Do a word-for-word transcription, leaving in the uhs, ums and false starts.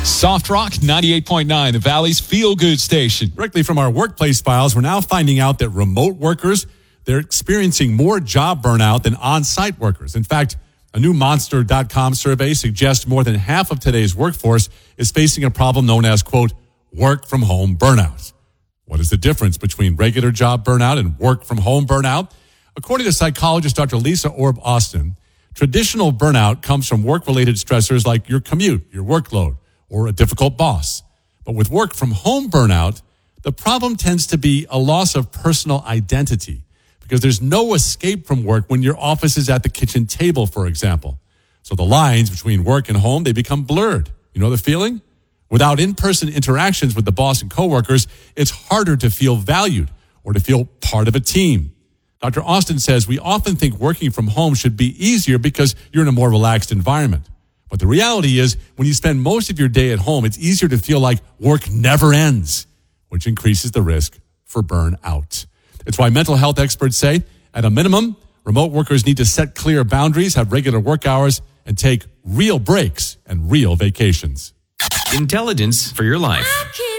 Soft Rock ninety-eight point nine, the Valley's feel-good station. Directly from our workplace files, we're now finding out that remote workers, they're experiencing more job burnout than on-site workers. In fact, a new Monster dot com survey suggests more than half of today's workforce is facing a problem known as, quote, work-from-home burnout. What is the difference between regular job burnout and work-from-home burnout? According to psychologist Doctor Lisa Orb Austin, traditional burnout comes from work-related stressors like your commute, your workload, or a difficult boss. But with work-from-home burnout, the problem tends to be a loss of personal identity because there's no escape from work when your office is at the kitchen table, for example. So the lines between work and home, they become blurred. You know the feeling? Without in-person interactions with the boss and coworkers, it's harder to feel valued or to feel part of a team. Doctor Austin says we often think working from home should be easier because you're in a more relaxed environment. But the reality is, when you spend most of your day at home, it's easier to feel like work never ends, which increases the risk for burnout. It's why mental health experts say, at a minimum, remote workers need to set clear boundaries, have regular work hours, and take real breaks and real vacations. Intelligence for your life.